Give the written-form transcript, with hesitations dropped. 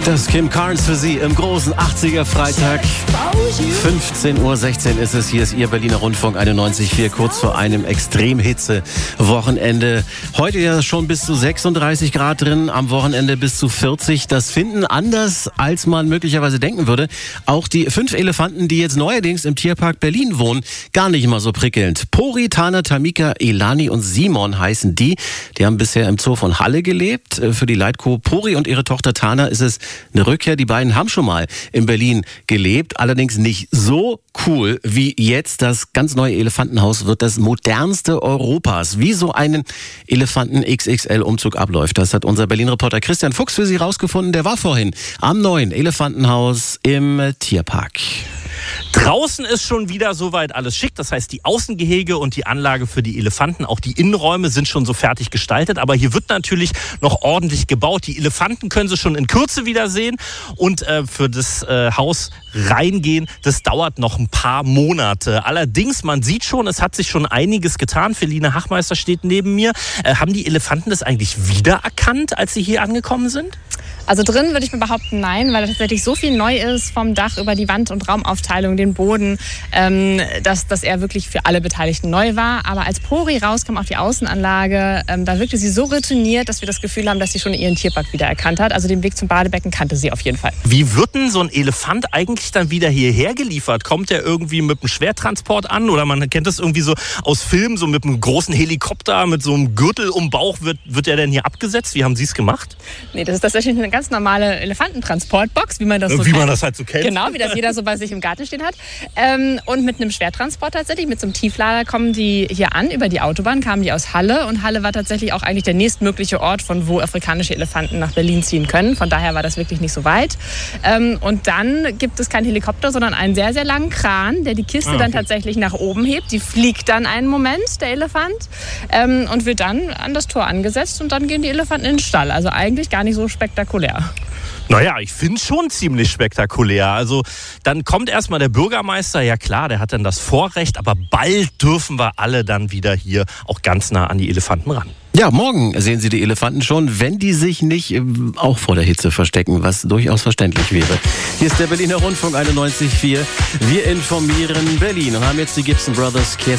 Das Kim Carnes für Sie im großen 80er Freitag. 15:16 Uhr ist es. Hier ist Ihr Berliner Rundfunk 91,4, kurz vor einem Extremhitze-Wochenende. Heute ja schon bis zu 36 Grad drin, am Wochenende bis zu 40. Das finden anders, als man möglicherweise denken würde. Auch die 5 Elefanten, die jetzt neuerdings im Tierpark Berlin wohnen, gar nicht mal so prickelnd. Pori, Tana, Tamika, Elani und Simon heißen die. Die haben bisher im Zoo von Halle gelebt. Für die Leitkuh Pori und ihre Tochter Tana ist es eine Rückkehr. Die beiden haben schon mal in Berlin gelebt, allerdings nicht so cool wie jetzt. Das ganz neue Elefantenhaus wird das modernste Europas. Wie so ein Elefanten-XXL-Umzug abläuft, das hat unser Berlin-Reporter Christian Fuchs für Sie rausgefunden. Der war vorhin am neuen Elefantenhaus im Tierpark. Draußen ist schon wieder soweit alles schick. Das heißt, die Außengehege und die Anlage für die Elefanten, auch die Innenräume sind schon so fertig gestaltet. Aber hier wird natürlich noch ordentlich gebaut. Die Elefanten können Sie schon in Kürze wiedersehen. Und für das Haus reingehen, das dauert noch ein paar Monate. Allerdings, man sieht schon, es hat sich schon einiges getan. Feline Hachmeister steht neben mir. Haben die Elefanten das eigentlich wiedererkannt, als sie hier angekommen sind? Also drin würde ich mir behaupten, nein, weil tatsächlich so viel neu ist, vom Dach über die Wand- und Raumaufteilung, den Boden, dass er wirklich für alle Beteiligten neu war. Aber als Pori rauskam auf die Außenanlage, da wirkte sie so routiniert, dass wir das Gefühl haben, dass sie schon ihren Tierpark wiedererkannt hat. Also den Weg zum Badebecken kannte sie auf jeden Fall. Wie wird denn so ein Elefant eigentlich dann wieder hierher geliefert? Kommt der irgendwie mit einem Schwertransport an? Oder man kennt das irgendwie so aus Filmen, so mit einem großen Helikopter, mit so einem Gürtel um Bauch. Wird der denn hier abgesetzt? Wie haben Sie es gemacht? Nee, das ist tatsächlich eine ganz normale Elefantentransportbox, wie man das so kennt. Wie man das halt so kennt. Genau, wie das jeder so bei sich im Garten stehen hat. Und mit einem Schwertransport tatsächlich, mit so einem Tieflader kommen die hier an, über die Autobahn, kamen die aus Halle. Und Halle war tatsächlich auch eigentlich der nächstmögliche Ort, von wo afrikanische Elefanten nach Berlin ziehen können. Von daher war das wirklich nicht so weit. Und dann gibt es keinen Helikopter, sondern einen sehr, sehr langen Kran, der die Kiste dann tatsächlich nach oben hebt. Die fliegt dann einen Moment, der Elefant, und wird dann an das Tor angesetzt. Und dann gehen die Elefanten in den Stall. Also eigentlich gar nicht so spektakulär. Naja, ich finde es schon ziemlich spektakulär. Also dann kommt erstmal der Bürgermeister, ja klar, der hat dann das Vorrecht, aber bald dürfen wir alle dann wieder hier auch ganz nah an die Elefanten ran. Ja, morgen sehen Sie die Elefanten schon, wenn die sich nicht auch vor der Hitze verstecken, was durchaus verständlich wäre. Hier ist der Berliner Rundfunk 91,4. Wir informieren Berlin und haben jetzt die Gibson Brothers